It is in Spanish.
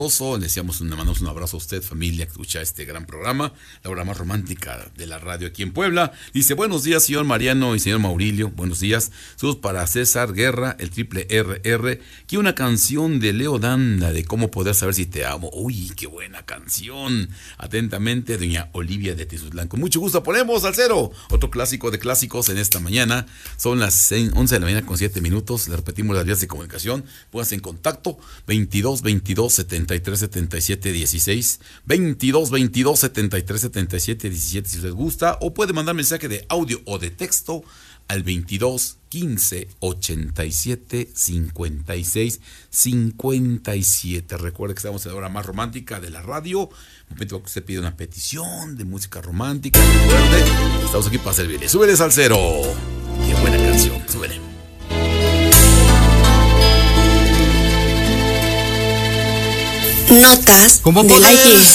Le mandamos un abrazo a usted, familia, que escucha este gran programa, la hora más romántica de la radio aquí en Puebla. Dice, buenos días, señor Mariano y señor Maurilio, buenos días. Saludos para César Guerra, el triple RR, que una canción de Leo Danda de Cómo Poder Saber Si Te Amo. Uy, qué buena canción. Atentamente, doña Olivia de Tizutlán. Con mucho gusto ponemos al cero otro clásico de clásicos en esta mañana. Son las 11 de la mañana con 7 minutos. Le repetimos las vías de comunicación. Pónganse en contacto, 22 22 73 77 16, 22 22 73 77 17 si les gusta, o puede mandar mensaje de audio o de texto al 22 15 87 56 57. Recuerde que estamos en la hora más romántica de la radio. Momento que usted pide una petición de música romántica. Recuerde, estamos aquí para servirle. Súbeles al cero. Qué buena canción. Súbele. Notas ¿Cómo del poder ayer.